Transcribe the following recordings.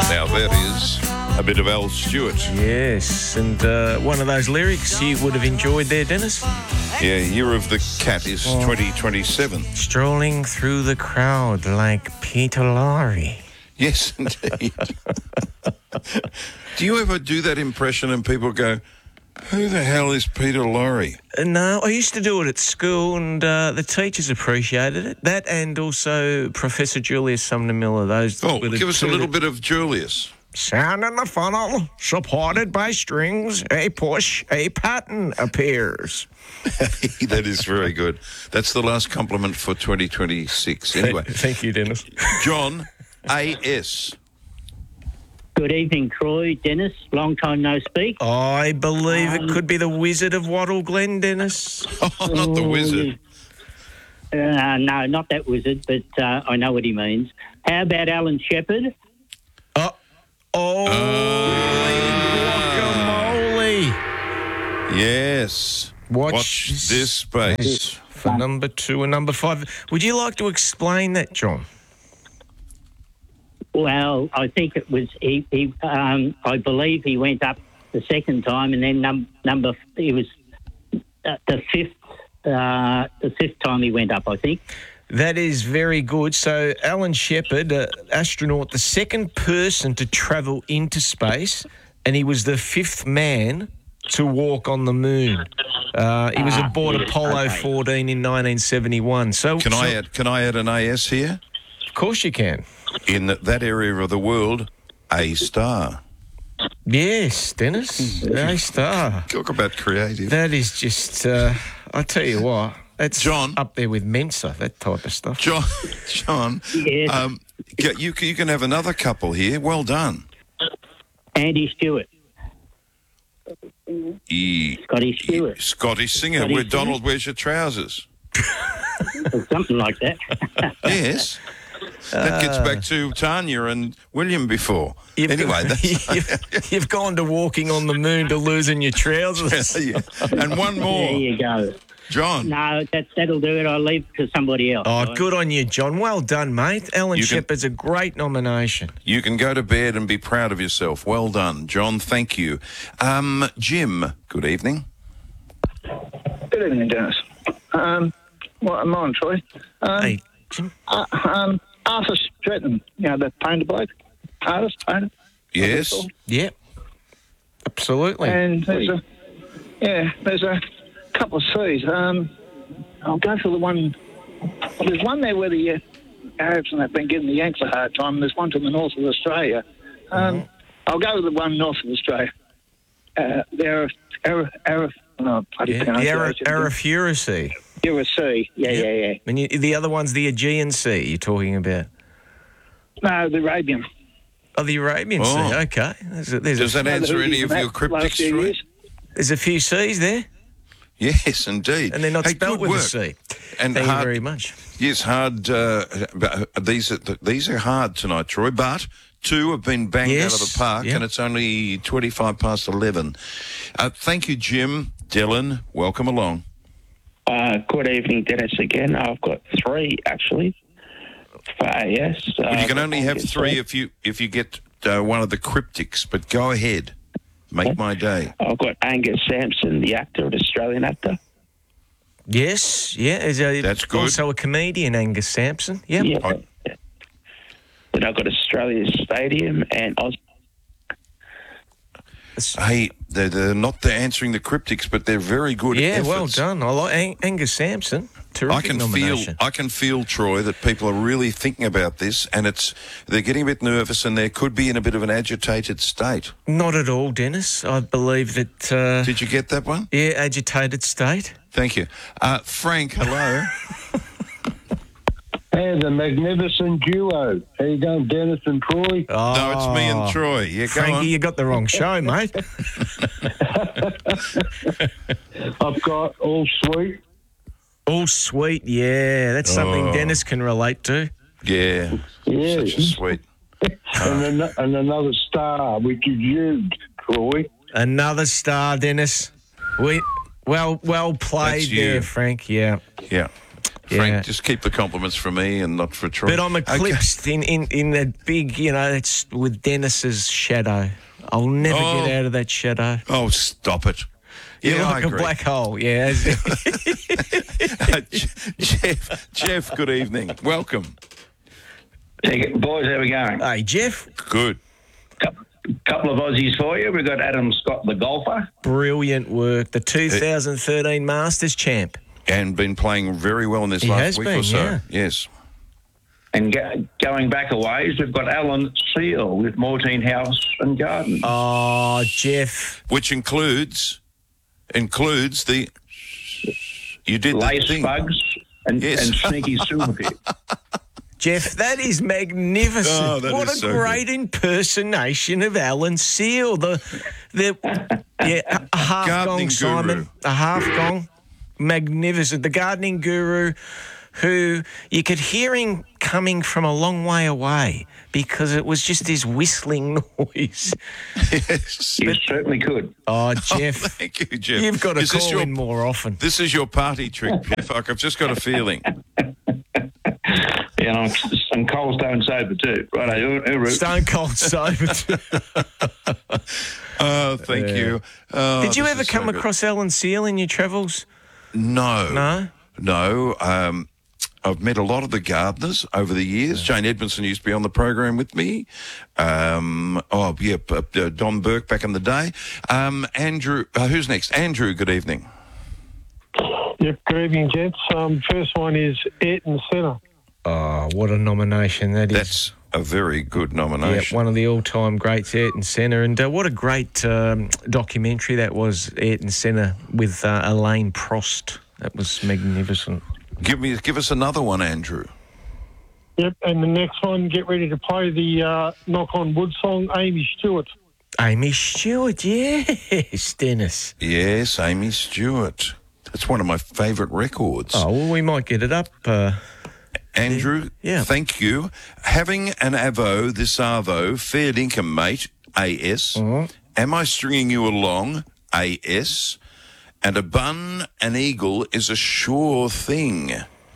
Now that is a bit of Al Stewart. Yes, and one of those lyrics you would have enjoyed there, Dennis. Yeah, Year of the Cat is 2027. Strolling through the crowd like Peter Lorre. Yes, indeed. Do you ever do that impression and people go, who the hell is Peter Lorre? No, I used to do it at school, and the teachers appreciated it. That and also Professor Julius Sumner Miller. Those. Oh, give us a little bit of Julius. Sound in the funnel, supported by strings, a push, a pattern appears. That is very good. That's the last compliment for 2026. Anyway. Thank you, Dennis. John, A.S. Good evening, Troy. Dennis, long time no speak. I believe it could be the Wizard of Wattle Glen, Dennis. Oh, not the wizard. No, not that wizard, but I know what he means. How about Alan Shepherd? Guacamole. Yes. Watch this space. For number 2 and number 5. Would you like to explain that, John? Well, I think it was I believe he went up the second time, and then he was the fifth time he went up, I think. That is very good. So Alan Shepard, astronaut, the second person to travel into space, and he was the 5th man to walk on the moon. He was aboard Apollo 14 in 1971. Can I add an AS here? Of course you can. In that area of the world, A star. Yes, Dennis, A star. Talk about creative. That is just, I tell you what, that's John, up there with Mensa, that type of stuff. John, Yes. you can have another couple here. Well done. Andy Stewart. Scotty Stewart. Scottish singer. Scotty Where singer? Donald, where's your trousers? Or something like that. Yes. That gets back to Tanya and William before. Anyway, you've gone to walking on the moon to losing your trousers. yeah. And one more. There you go. John. No, that'll do it. I'll leave it to somebody else. Oh, right? good on you, John. Well done, mate. Alan Shepard's a great nomination. You can go to bed and be proud of yourself. Well done, John. Thank you. Jim, good evening. Good evening, Dennis. I'm on, Troy. Hey, Jim. Arthur Stratton, the painter bloke, artist, painter. Yes. Yep. Absolutely. And there's a couple of C's. I'll go for the one. Well, there's one there where the Arabs and they've been giving the Yanks a hard time. There's one to the north of Australia. I'll go with the one north of Australia. The Arafura Sea. You're a sea. Yeah. And the other one's the Aegean Sea you're talking about. No, the Arabian. Oh, the Arabian Sea. Okay. Does that answer any of your cryptic stories? There's a few C's there. Yes, indeed. And they're not spelled good with work. a C. And Thank hard, you very much. Yes, hard. These are hard tonight, Troy, but 2 have been banged out of the park, and it's only 25 past 11. Thank you, Jim. Dylan, welcome along. Good evening, Dennis, again. I've got 3, actually, for AS. Well, you can only have 3 if you get one of the cryptics, but go ahead. Make my day. I've got Angus Sampson, the actor, an Australian actor. Yes, that's good. Also a comedian, Angus Sampson. Yep. Yeah. Then I've got Australia Stadium and Hey, they're not answering the cryptics, but they're very good. Yeah, efforts. well done. I like Angus Sampson. Terrific nomination. I can feel, Troy, that people are really thinking about this, and they're getting a bit nervous, and they could be in a bit of an agitated state. Not at all, Dennis. I believe that. Did you get that one? Yeah, agitated state. Thank you, Frank. Hello. Hey, the magnificent duo. How you going, Dennis and Troy? Oh, no, it's me and Troy. Yeah, Frankie, you got the wrong show, mate. I've got All Sweet. All Sweet, yeah. That's something Dennis can relate to. Yeah. Such a sweet. And another star, which is you, Troy. Another star, Dennis. Well played there, Frank. Yeah. Yeah. Frank, just keep the compliments from me and not for Troy. But I'm eclipsed in that big, it's with Dennis's shadow. I'll never get out of that shadow. Oh, stop it. You're Yeah, like I a agree. black hole, yeah. Jeff, good evening. Welcome. Hey, boys, how we going? Hey, Jeff. Good. Couple of Aussies for you. We've got Adam Scott, the golfer. Brilliant work. The 2013 Masters champ. And been playing very well in this He last has week been, or so. yeah. Yes. And going back a ways, we've got Alan Seal with Mortine House and Garden. Oh, Jeff. Which includes the... You did Lace the thing. bugs and sneaky silverfish. Jeff, that is magnificent. Oh, that what is a so great impersonation of Alan Seal. A half Gardening gong, Simon. guru. A half gong. Magnificent. The gardening guru who you could hear him coming from a long way away because it was just this whistling noise. Yes. You certainly could. Oh, Jeff. Thank you, Jeff. You've got to Is this call in more often. This is your party trick, Jeff. I've just got a feeling. Yeah, and Cold Stone sober too. Right, Stone cold sober. Oh, thank you. Oh, Did you this ever is so come good. across Alan Seal in your travels? No. No? I've met a lot of the gardeners over the years. Jane Edmondson used to be on the program with me. Don Burke back in the day. Andrew, who's next? Andrew, good evening. Yep, good evening, gents. First one is Ayrton Senna. Oh, what a nomination that is. That's a very good Yeah, nomination. one of the all-time greats, Ayrton Senna. And what a great documentary that was, Ayrton Senna, with Elaine Prost. That was magnificent. Give us another one, Andrew. Yep, and the next one, get ready to play the Knock on Wood song, Amy Stewart. Amy Stewart, yes, Dennis. Yes, Amy Stewart. That's one of my favourite records. Oh, well, we might get it up. Andrew, Yeah. thank you. Having an avo this arvo, fair dinkum, mate, AS. Am I stringing you along, AS? And a bun, an eagle, is a sure thing.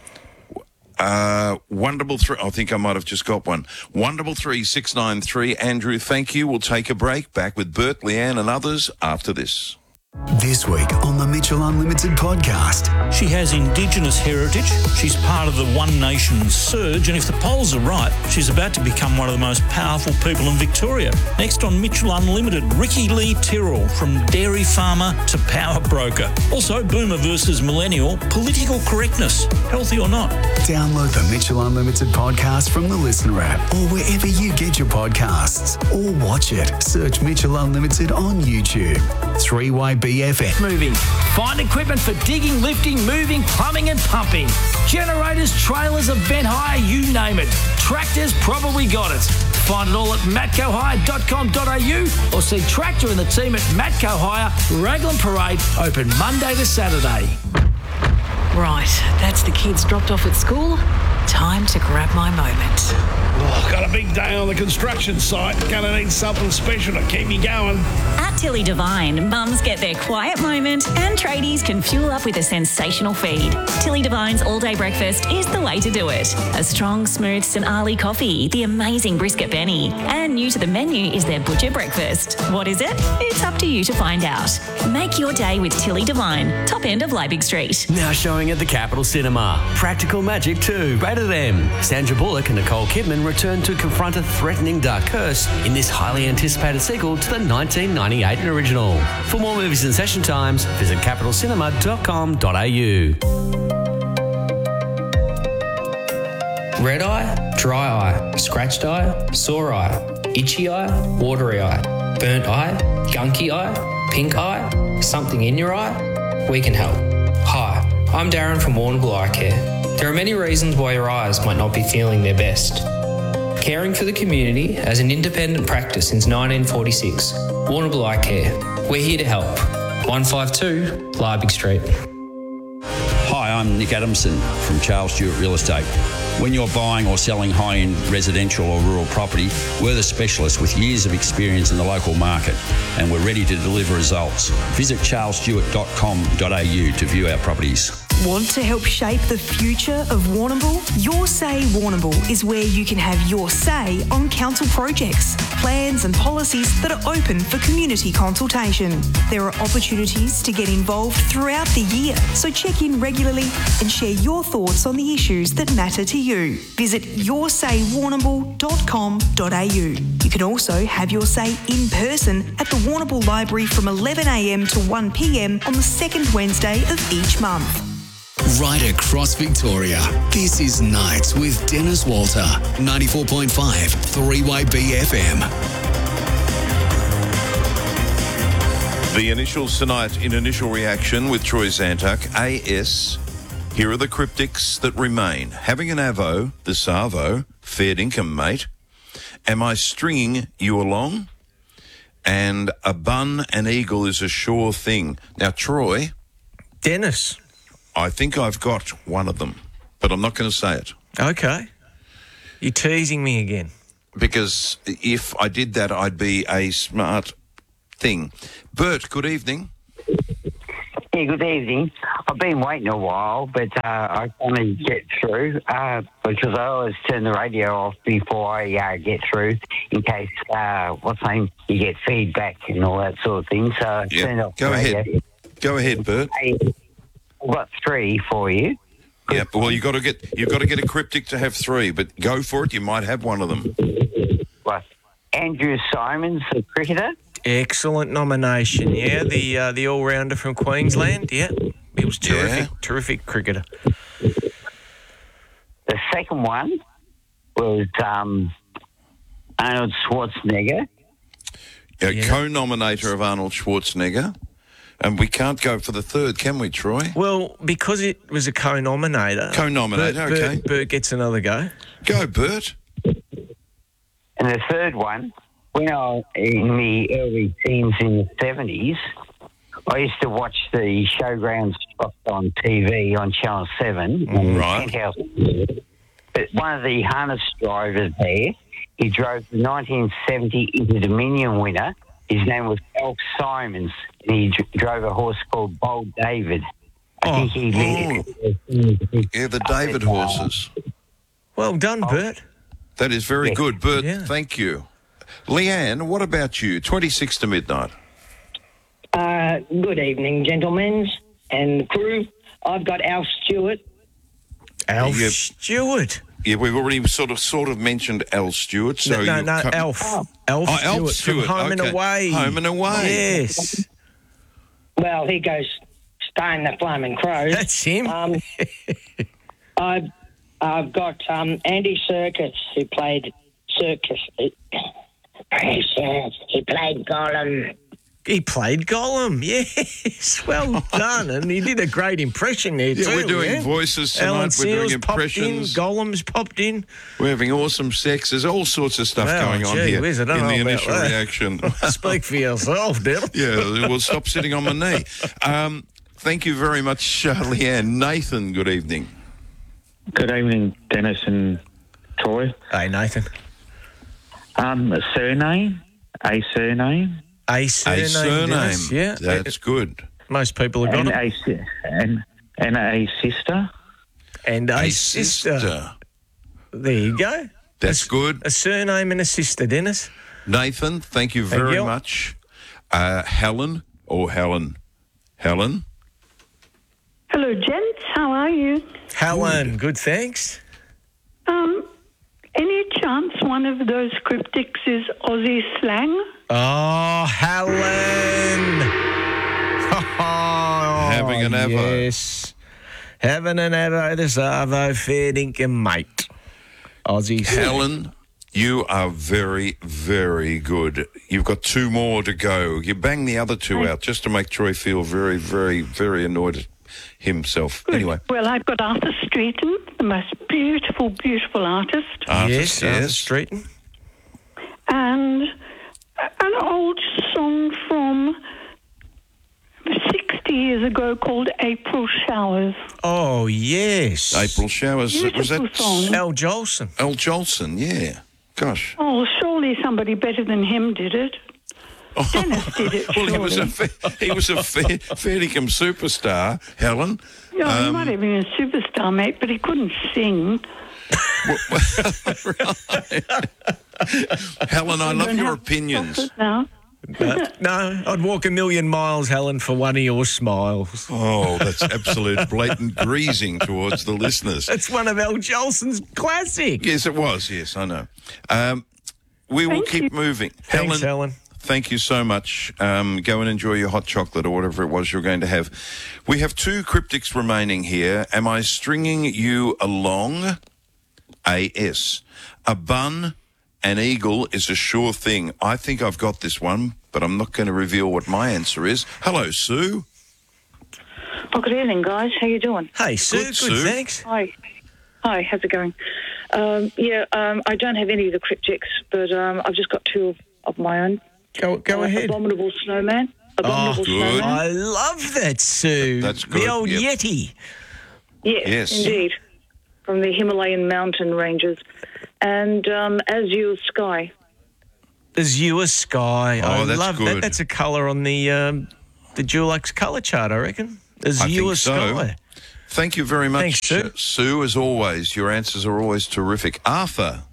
Wonderful 3. I think I might have just got one. Wonderful 3693. Andrew, thank you. We'll take a break. Back with Bert, Leanne, and others after this. This week on the Mitchell Unlimited podcast. She has Indigenous heritage. She's part of the One Nation surge, and if the polls are right, she's about to become one of the most powerful people in Victoria. Next on Mitchell Unlimited, Ricky Lee Tyrrell, from dairy farmer to power broker. Also, Boomer versus Millennial, political correctness, healthy or not. Download the Mitchell Unlimited podcast from the Listener app or wherever you get your podcasts. Or watch it. Search Mitchell Unlimited on YouTube. 3way BFM. Moving. Find equipment for digging, lifting, moving, plumbing and pumping. Generators, trailers, event hire, you name it. Tractors probably got it. Find it all at matcohire.com.au or see Tractor and the team at Matco Hire, Raglan Parade, open Monday to Saturday. Right, that's the kids dropped off at school. Time to grab my moment. Oh, got a big day on the construction site. Gonna need something special to keep me going. At Tilly Devine, mums get their quiet moment and tradies can fuel up with a sensational feed. Tilly Devine's all-day breakfast is the way to do it. A strong, smooth St. Ali coffee, the amazing brisket Benny, and new to the menu is their butcher breakfast. What is it? It's up to you to find out. Make your day with Tilly Devine, top end of Liebig Street. Now showing at the Capitol Cinema. Practical Magic 2, rated M. Sandra Bullock and Nicole Kidman return to confront a threatening dark curse in this highly anticipated sequel to the 1998 original. For more movies and session times, visit capitalcinema.com.au. Red eye, dry eye, scratched eye, sore eye, itchy eye, watery eye, burnt eye, gunky eye, pink eye, something in your eye? We can help. Hi, I'm Darren from Warrnambool Eye Care. There are many reasons why your eyes might not be feeling their best. Caring for the community as an independent practice since 1946. Warrnambool Eye Care. We're here to help. 152 Liebig Street. Hi, I'm Nick Adamson from Charles Stewart Real Estate. When you're buying or selling high-end residential or rural property, we're the specialists with years of experience in the local market, and we're ready to deliver results. Visit charlesstewart.com.au to view our properties. Want to help shape the future of Warrnambool? Your Say Warrnambool is where you can have your say on council projects, plans and policies that are open for community consultation. There are opportunities to get involved throughout the year, so check in regularly and share your thoughts on the issues that matter to you. Visit yoursaywarrnambool.com.au. You can also have your say in person at the Warrnambool Library from 11 a.m. to 1 p.m. on the second Wednesday of each month. Right across Victoria, this is Nights with Dennis Walter, 94.5 3YB FM. The initials tonight in Initial Reaction with Troy Zantuck. AS, here are the cryptics that remain. Having an avo, the Savo, fair income, mate. Am I stringing you along? And a bun and eagle is a sure thing. Now, Troy. Dennis. I think I've got one of them, but I'm not going to say it. Okay. You're teasing me again. Because if I did that, I'd be a smart thing. Bert, good evening. Yeah, good evening. I've been waiting a while, but I want to get through because I always turn the radio off before I get through in case, you get feedback and all that sort of thing. So Yeah. turn off Go the radio. ahead. Go ahead, Bert. I've got three for you. Yeah, well, you've got to get a cryptic to have three, but go for it. You might have one of them. What? Andrew Symonds, the cricketer. Excellent nomination. Yeah, the all-rounder from Queensland. Yeah, he was terrific cricketer. The second one was Arnold Schwarzenegger. Co-nominator of Arnold Schwarzenegger. And we can't go for the third, can we, Troy? Well, because it was a co-nominator. Okay. Bert gets another go. Go, Bert. And the third one, when I was in the early teens in the 70s, I used to watch the showgrounds on TV on Channel 7. Right. Penthouse. But one of the harness drivers there, he drove the 1970 Inter Dominion winner. His name was Alf Simons. And he drove a horse called Bold David. I think he Yeah, the David horses. Well done, Bert. That is very good. Bert, thank you. Leanne, what about you? 26 to midnight. Good evening, gentlemen and crew. I've got Alf Stewart. Alf Stewart? Yeah, we've already sort of mentioned Al Stewart. So No, Alf. Alf Stewart from Home and Away. Home and Away. Yes. Well, he goes Stone the Flaming Crows. That's him. I've got Andy Serkis, who played Circus. He played Gollum. He played Gollum, yes. Well done. And he did a great impression there, too. We're doing voices tonight. Alan We're doing Seals impressions. popped in, Gollum's popped in. We're having awesome sex. There's all sorts of stuff going on here Whiz, I don't in know the about initial that. reaction. Speak for yourself, Dylan. Yeah, well, stop sitting on my knee. Thank you very much, Leanne. Nathan, good evening. Good evening, Dennis and Troy. Hey, Nathan. A surname. A surname, Dennis, yeah. That's good. Most people have got it. And a sister. And a sister. There you go. That's good. A surname and a sister, Dennis. Nathan, thank you very much. Helen. Helen? Hello, gents. How are you? Helen, good, thanks. Any chance one of those cryptics is Aussie slang? Oh, Helen. Having an avo. Yes. Having an avo, the Savo, fair dinkum, mate. Aussie slang. Helen, you are very, very good. You've got two more to go. You bang the other two out just to make Troy feel very, very, very annoyed at himself. Good. Anyway. Well, I've got Arthur Streeton, the most beautiful, beautiful artist. Arthur Streeton. And an old song from 60 years ago called April Showers. Oh, yes. April Showers. Beautiful Was that song. Al Jolson? Al Jolson, yeah. Gosh. Oh, surely somebody better than him did it. Dennis did it. Well, he was a fair dinkum superstar, Helen. No, he might have been a superstar, mate, but he couldn't sing. Helen, I love your opinions. Now. No, I'd walk a million miles, Helen, for one of your smiles. Oh, that's absolute blatant greasing towards the listeners. It's one of Al Jolson's classics. Yes, it was. Yes, I know. We will keep moving. Thanks, Helen. Thank you so much. Go and enjoy your hot chocolate or whatever it was you're going to have. We have 2 cryptics remaining here. Am I stringing you along? AS. A bun, an eagle is a sure thing. I think I've got this one, but I'm not going to reveal what my answer is. Hello, Sue. Oh, good evening, guys. How you doing? Hey, Sue. Good, Sue. Thanks. Hi, how's it going? I don't have any of the cryptics, but I've just got 2 of my own. Go ahead. Abominable Snowman. Good. Snowman. I love that, Sue. That's good. The old Yep. Yeti. Yes, indeed. From the Himalayan mountain ranges. And Azure Sky. Azure Sky. Oh, I that's love good. that. That's a colour on the Dulux colour chart, I reckon. Azure I think so. Sky. Thank you very much, Thanks, Sue, as always. Your answers are always terrific. Arthur.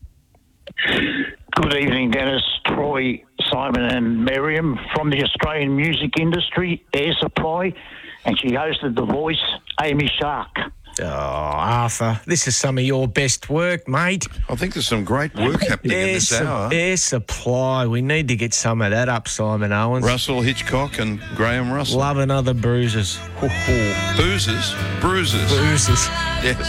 Good evening, Dennis, Troy, Simon and Miriam from the Australian music industry, Air Supply, and she hosted The Voice, Amy Shark. Oh, Arthur, this is some of your best work, mate. I think there's some great work happening in this hour. Air Supply. We need to get some of that up, Simon Owens. Russell Hitchcock and Graham Russell. Loving other bruises. Boozers? Bruises. Bruises. Yes.